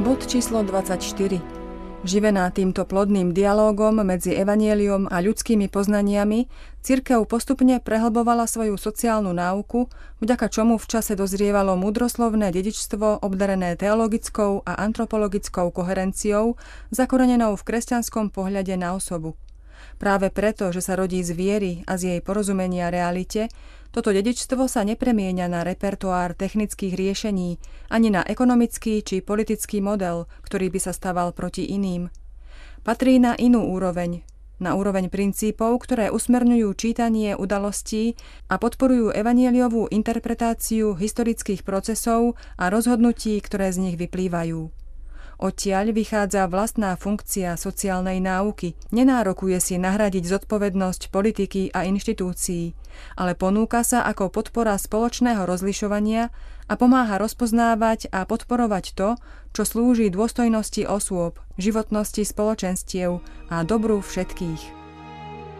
Bod číslo 24. Živená týmto plodným dialógom medzi evanjeliom a ľudskými poznaniami, cirkev postupne prehlbovala svoju sociálnu náuku, vďaka čomu v čase dozrievalo múdroslovné dedičstvo obdarené teologickou a antropologickou koherenciou, zakorenenou v kresťanskom pohľade na osobu. Práve preto, že sa rodí z viery a z jej porozumenia realite, toto dedičstvo sa nepremieňa na repertoár technických riešení, ani na ekonomický či politický model, ktorý by sa staval proti iným. Patrí na inú úroveň, na úroveň princípov, ktoré usmerňujú čítanie udalostí a podporujú evanjeliovú interpretáciu historických procesov a rozhodnutí, ktoré z nich vyplývajú. Odtiaľ vychádza vlastná funkcia sociálnej náuky. Nenárokuje si nahradiť zodpovednosť politiky a inštitúcií, ale ponúka sa ako podpora spoločného rozlišovania a pomáha rozpoznávať a podporovať to, čo slúži dôstojnosti osôb, životnosti spoločenstiev a dobru všetkých.